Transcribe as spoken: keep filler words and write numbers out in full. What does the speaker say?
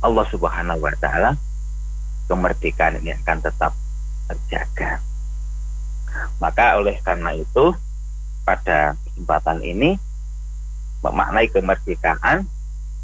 Allah Subhanahu wa taala, kemerdekaan ini akan tetap terjaga. Maka oleh karena itu pada kesempatan ini memaknai kemerdekaan